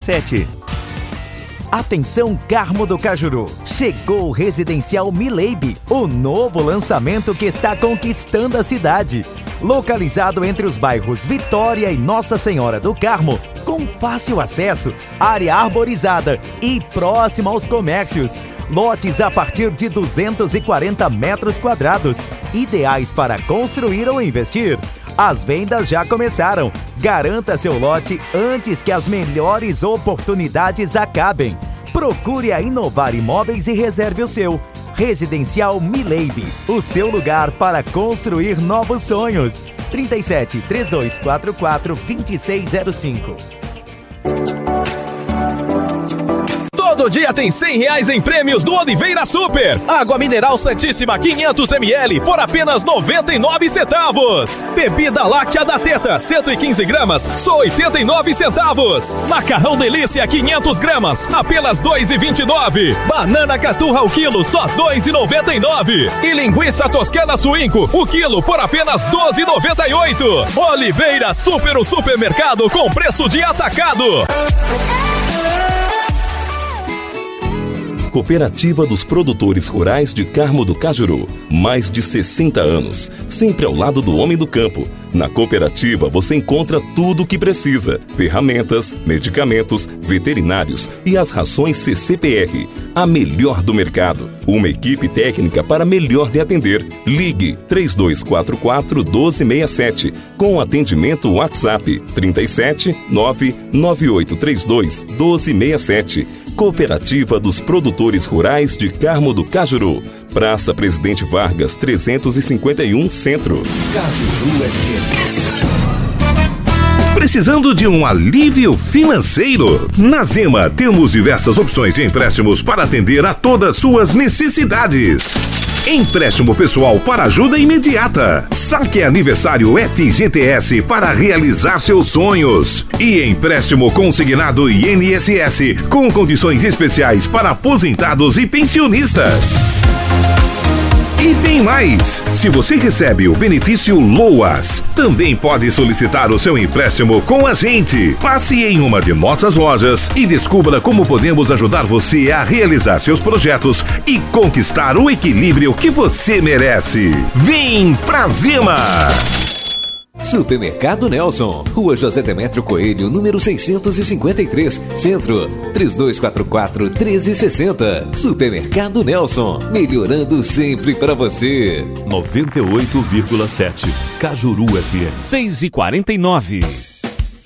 37. Atenção Carmo do Cajuru, chegou o Residencial Mileibe, o novo lançamento que está conquistando a cidade. Localizado entre os bairros Vitória e Nossa Senhora do Carmo, com fácil acesso, área arborizada e próximo aos comércios. Lotes a partir de 240 metros quadrados, ideais para construir ou investir. As vendas já começaram. Garanta seu lote antes que as melhores oportunidades acabem. Procure a Inovar Imóveis e reserve o seu. Residencial Mileibe, o seu lugar para construir novos sonhos. 37 3244 2605. Todo dia tem R$100 em prêmios do Oliveira Super. Água mineral Santíssima 500 ml por apenas 99 centavos. Bebida láctea da Teta 115 gramas, só 89 centavos. Macarrão Delícia 500 gramas, apenas 2,29. Banana caturra o quilo, só 2,99. E linguiça toscana suínco, o quilo por apenas 12,98. Oliveira Super, o supermercado com preço de atacado. Cooperativa dos Produtores Rurais de Carmo do Cajuru. Mais de 60 anos, sempre ao lado do homem do campo. Na cooperativa você encontra tudo o que precisa: ferramentas, medicamentos, veterinários e as rações CCPR. A melhor do mercado. Uma equipe técnica para melhor lhe atender. Ligue 3244-1267 com atendimento WhatsApp 37 99832 1267. Cooperativa dos Produtores Rurais de Carmo do Cajuru. Praça Presidente Vargas, 351 Centro. Cajuru FM. Precisando de um alívio financeiro? Na Zema temos diversas opções de empréstimos para atender a todas suas necessidades. Empréstimo pessoal para ajuda imediata. Saque aniversário FGTS para realizar seus sonhos. E empréstimo consignado INSS com condições especiais para aposentados e pensionistas. E tem mais! Se você recebe o benefício LOAS, também pode solicitar o seu empréstimo com a gente. Passe em uma de nossas lojas e descubra como podemos ajudar você a realizar seus projetos e conquistar o equilíbrio que você merece. Vem pra Zema! Supermercado Nelson, Rua José Demétrio Coelho, número 653, Centro, 3244-1360. Supermercado Nelson, melhorando sempre para você. 98,7 Cajuru FM. 6h49.